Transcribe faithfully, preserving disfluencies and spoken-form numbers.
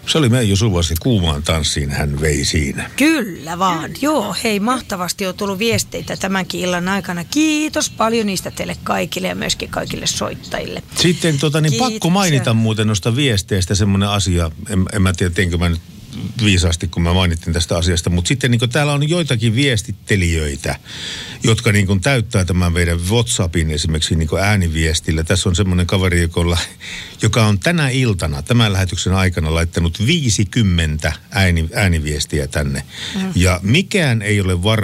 Se oli Meiju Suvasi, kuumaan tanssiin hän vei siinä. Kyllä vaan. Joo, hei, mahtavasti on tullut viesteitä tämänkin illan aikana. Kiitos paljon niistä teille kaikille ja myöskin kaikille soittajille. Sitten tota, niin pakko mainita muuten noista viesteistä semmoinen asia, en, en mä tiedä, teinkö mä nyt viisaasti, kun mä mainittin tästä asiasta, mutta sitten niin täällä on joitakin viestittelijöitä, jotka niin täyttää tämän meidän WhatsAppin esimerkiksi niin ääniviestillä. Tässä on semmoinen kaveri, joka, joka on tänä iltana, tämän lähetyksen aikana laittanut viisikymmentä ääni, ääniviestiä tänne. Mm. Ja mikään ei ole varma.